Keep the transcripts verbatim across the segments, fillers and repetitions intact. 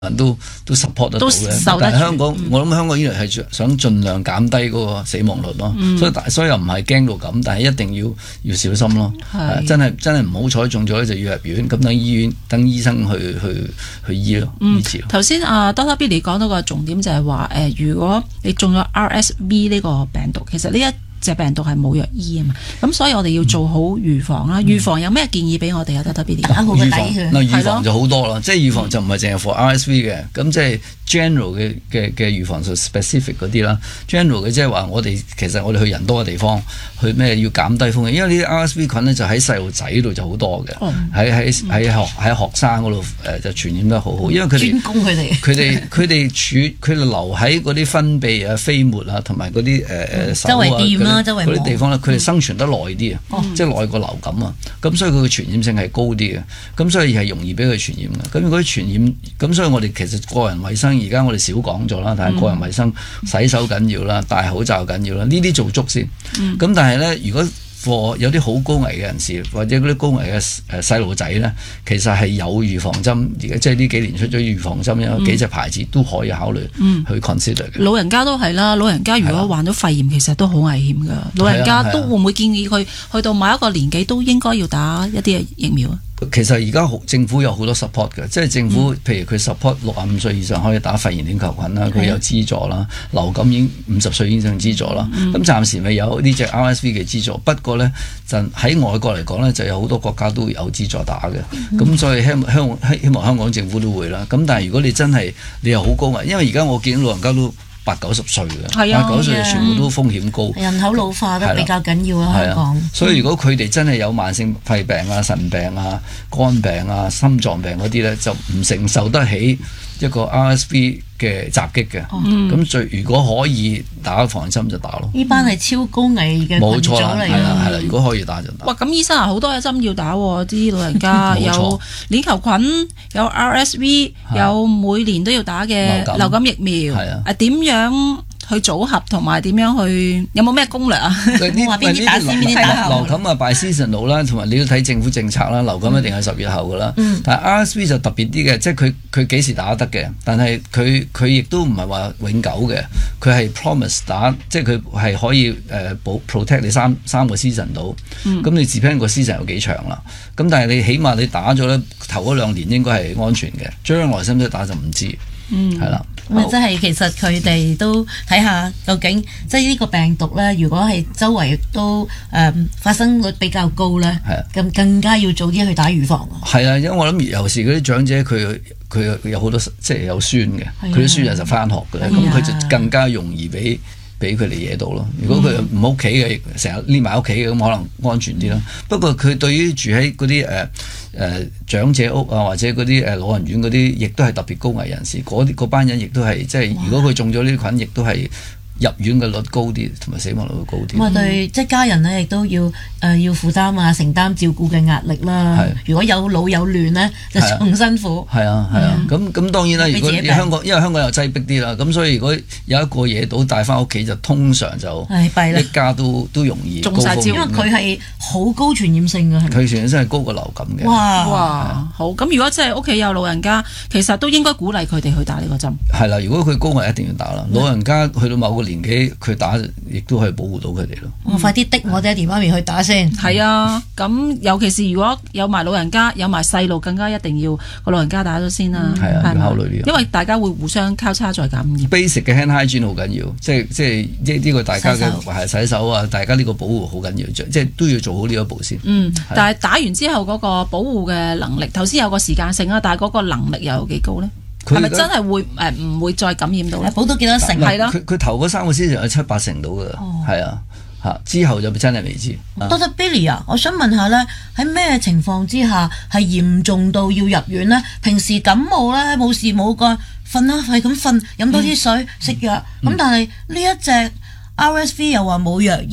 人都都 support 得到嘅，但係香港、嗯、我諗香港醫療係想盡量減低嗰個死亡率咯、嗯，所以所以又唔係驚到咁，但係一定要要小心咯，係真係真係唔好彩中咗就要入院，咁等醫院等醫生去去去醫咯，醫治。 頭先啊 Doctor Billy 講到個重點就係話誒，如果你中咗 R S V 呢個病毒，其實呢一隻病毒係冇藥醫啊嘛，咁所以我哋要做好預防啦。預、嗯、防有咩建議俾我哋啊？得得 Billy 打好個底佢。 嗱，預防就好多啦，即係預防就唔係淨係 for R S V 嘅，咁即係 general 嘅嘅嘅預防就 specific 嗰啲啦。general 嘅即係話我哋其實我哋去人多嘅地方，去咩要減低風險，因為呢啲 R S V 菌咧就喺細路仔度就好多嘅，喺喺喺學喺學生嗰度誒就傳染得好好，因為佢哋專攻佢哋，佢哋佢哋儲佢哋留喺嗰啲分泌啊、飛沫啊同埋嗰啲誒誒手啊。嗰啲地方咧，佢哋生存得耐啲啊，嗯、即係耐過流感啊，咁所以佢嘅傳染性係高啲嘅，咁所以係容易俾佢傳染嘅。咁如果傳染，咁所以我哋其實個人衞生而家我哋少講咗啦，但係個人衞生洗手緊要啦，戴口罩緊要啦，呢啲做足先。咁、嗯、但係咧，如果for 有啲好高危嘅人士，或者嗰啲高危嘅誒細路仔咧，其實係有預防針，而家即係呢幾年出咗預防針，有幾隻牌子都可以考慮去 consider 嘅、嗯。 老人家都係啦，老人家如果患咗肺炎，其實都好危險㗎。老人家都會唔會建議佢去到某一個年紀都應該要打一啲疫苗啊？ 其實而家政府有好多 support 嘅，即係政府、嗯、譬如佢 support 六十五歲以上可以打肺炎鏈球菌啦，佢有資助啦，流感已經五十歲以上資助啦。咁、嗯、暫時未有呢隻 R S V 嘅資助，不過呢，就喺外國嚟講呢，就有好多國家都有資助打嘅。咁、嗯、所以希望香港希望香港政府都會啦。咁但係如果你真係你又好高危，因為而家我見到老人家都八九十歲嘅，八九十歲就全部都風險高， 人口老化都比較緊要啊，香港。 所以如果佢哋真係有慢性肺病啊、腎病啊、肝病啊、心臟病嗰啲咧，就唔承受得起一個 R S V 嘅襲擊嘅。咁最、嗯、如果可以打防針就打咯。 呢班係超高危嘅群組嚟㗎。冇錯啦，係啦，係啦。如果可以打就打。 哇！咁醫生啊，好多針要打喎，啲老人家有鏈球菌，有 R S V， 有每年都要打嘅流感疫苗。係啊。啊點樣去組合同埋點樣去有冇咩攻略啊？ 冇話邊啲打先，邊啲打後。 流感啊 by seasonal 啦，同埋你要睇政府政策啦。流感一定係十月後噶啦。嗯、但係 R S V 就特別啲嘅，即係佢佢幾時打得嘅，但係佢佢亦都唔係話永久嘅，佢係 promise 打，即係佢係可以誒保、呃、protect 你三三個 season 到。咁、嗯、你 depend 個 season 有幾長啦。咁但係你起碼你打咗咧，頭嗰兩年應該係安全嘅，將來使唔使打就唔知。嗯，係啦。 咁啊，即係其實佢哋都睇下究竟，即係呢個病毒咧，如果係周圍都誒、呃、發生率比較高咧，咁、啊、更加要早啲去打預防。 係啊，因為我諗尤其是嗰啲長者，佢佢有好多即係有孫嘅，佢啲孫日就翻學嘅咧，咁佢、啊、就更加容易俾俾佢哋惹到咯。如果佢唔屋企嘅，成日匿埋屋企嘅，咁可能安全啲咯。嗯、不過佢對於住喺嗰啲誒誒長者屋啊，或者嗰啲誒老人院嗰啲，亦都係特別高危人士。嗰啲嗰班人亦都係即係，如果佢中咗呢啲菌，亦都係入院嘅率高啲，同埋死亡率會高啲。 咁啊，對，即係家人咧，亦都要誒、呃、要負擔啊，承擔照顧嘅壓力啦。如果有老有嫩咧，就仲辛苦。係啊係啊，咁咁、啊、當然啦。如果香港，因為香港又擠迫啲啦，咁所以如果有一個惹到帶翻屋企，就通常就一家都都容易中晒招，因為佢係好高傳染性嘅。 佢傳染性係高過流感嘅。 哇哇，好！咁如果真係屋企有老人家，其實都應該鼓勵佢哋去打呢個針。 係啦，如果佢高危一定要打啦。老人家去到某個年紀，佢打亦都可以保護到佢哋咯。 我快啲逼我爹哋媽咪去打先。 係啊，咁尤其是如果有埋老人家，有埋細路，更加一定要個老人家打咗先啦。 係啊，要考慮呢個。 因為大家會互相交叉再感染。 Basic 嘅 hand hygiene 好緊要，即係即係呢呢個大家嘅係洗手啊，大家呢個保護好緊要，即係都要做好呢一步先。 嗯，但係打完之後嗰個保護嘅能力，頭先有個時間性啊，但係嗰個能力又有幾高咧？係咪真係會誒唔會再感染到咧？保到幾多成？係咯， 佢佢頭嗰三個先有七八成到㗎，係啊嚇，之後就真係未知。 Doctor Billy 啊，我想問下咧，喺咩情況之下係嚴重到要入院咧？平時感冒咧冇事冇幹，瞓啦係咁瞓，飲多啲水，食藥咁，但係呢一隻 R S V 又話冇藥醫，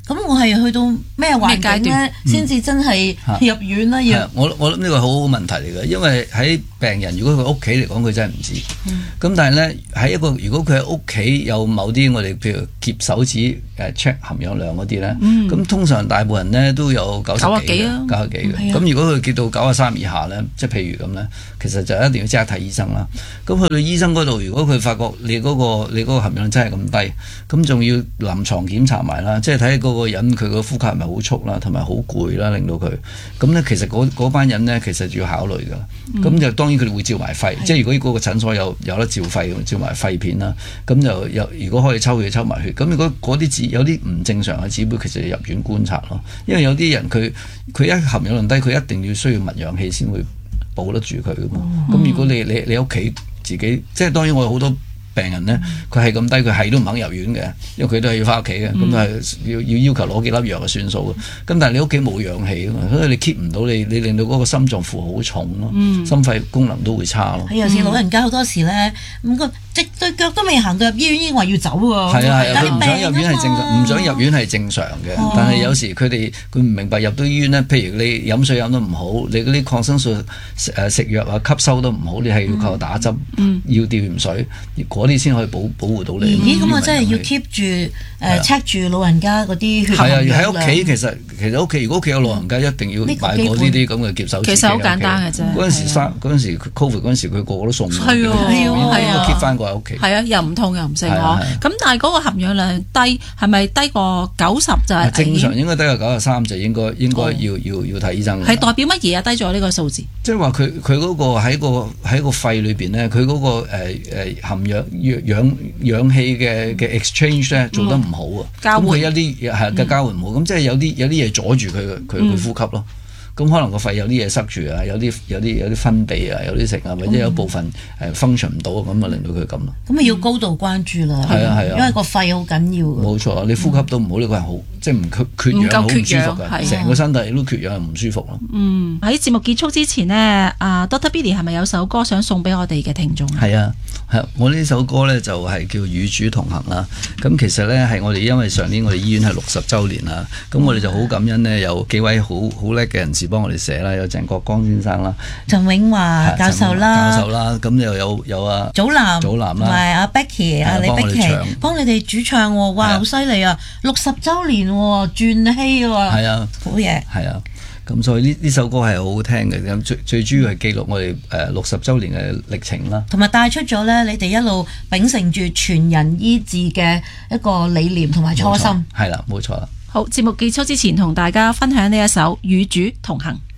咁我係去到咩環境咧，先至真係入院啦？要我我諗呢個好好問題嚟嘅，因為喺病人如果佢屋企嚟講，佢真係唔知。咁、嗯、但係咧喺一個如果佢喺屋企有某啲我哋譬如夾手指誒 check 含氧量嗰啲咧，咁、嗯、通常大部分人咧都有九十幾嘅，九十幾嘅。咁、啊、如果佢夾到九十三以下咧，即係譬如咁咧，其實就一定要即刻睇醫生啦。咁去到醫生嗰度，如果佢發覺你嗰、嗰個你嗰個含氧量真係咁低，咁仲要臨床檢查埋啦，即係睇嗰個人佢個呼吸係咪好速啦，同埋好攰啦，令到佢咁咧。其實嗰班人咧，其實要考慮噶。咁、嗯、就當然佢哋會照埋肺，即係如果嗰個診所有有得照肺，照埋肺片啦。咁就有如果可以抽血抽埋血。咁如果嗰啲指有啲唔正常嘅指標，其實要入院觀察咯。因為有啲人佢佢一含氧量低，佢一定要需要物氧氣先會保得住佢噶嘛。咁、嗯、如果你你你屋企自己，即係當然我有好多病人咧，佢係咁低，佢係都唔肯入院嘅，因為佢都係要翻屋企嘅，咁係要要要求攞幾粒藥就算數嘅。咁但係你屋企冇氧氣啊嘛，所以你 keep 唔到你，你令到嗰個心臟負荷好重咯、嗯，心肺功能都會差咯。 有時老人家好多時咧，咁個即對腳都未行到入醫院，已經話要走喎。 係啊係啊，佢唔想入院係正常，唔想入院係正常嘅、哦。但係有時佢哋佢唔明白入到醫院咧，譬如你飲水飲得唔好，你嗰啲抗生素誒食藥啊吸收都唔好，你係要靠打針，嗯、要吊鹽水。嗰啲先可以保保護到你。 咦，咁我真係要 keep 住誒 check 住老人家嗰啲血係啊，喺屋企其實其實屋企如果屋企有老人家，一定要買過呢啲咁嘅夾手指。 其實好簡單嘅啫。 嗰陣時三嗰陣時 Covid 嗰陣時，佢個個都送。 係啊係啊 ，keep 翻過喺屋企。 係啊，又唔痛又唔食我。咁但係嗰個含氧量低，係咪低過九十就係正常？應該低過九十三就應該應該要要要睇醫生。 係代表乜嘢啊？低咗呢個數字。 即係話佢佢嗰個喺個喺個肺裏邊咧，佢嗰個誒誒含氧氧氧氣嘅嘅 exchange 咧做得唔好啊，咁佢一啲係嘅交換唔好，咁即係有啲有啲嘢阻住佢佢佢呼吸咯。咁可能個肺有啲嘢塞住啊，有啲有啲有啲分泌啊，有啲成啊，或者有部分誒 function 唔到，咁啊令到佢咁咯。咁啊要高度關注啦，係啊係啊，因為個肺好緊要。冇錯，你呼吸都唔好，呢個係好即係唔缺缺氧，好唔舒服嘅，成個身體都缺氧，唔舒服咯。嗯， 喺節目結束之前呢，阿 Doctor Billy 係咪有首歌想送俾我哋嘅聽眾？ 係啊，係我呢首歌咧就係叫與主同行啦。咁其實咧係我哋因為上年我哋醫院係六十週年啦，咁我哋就好感恩呢，有幾位好好叻嘅人士幫我哋寫啦，有鄭國江先生啦， 陳永華教授啦， 教授啦，咁又有有啊祖藍， 祖藍啦， 同埋阿 Becky 阿李碧琪幫你哋主唱喎，哇好犀利啊！六十週年喎，傳希喎，係啊，好嘢， 係啊，咁所以呢呢首歌係好好聽嘅，咁最最主要係記錄我哋誒六十週年嘅歷程啦， 同埋帶出咗咧你哋一路秉承住全人醫治嘅一個理念同埋初心， 係啦，冇錯啦。 好，節目結束之前同大家分享呢一首《與主同行》。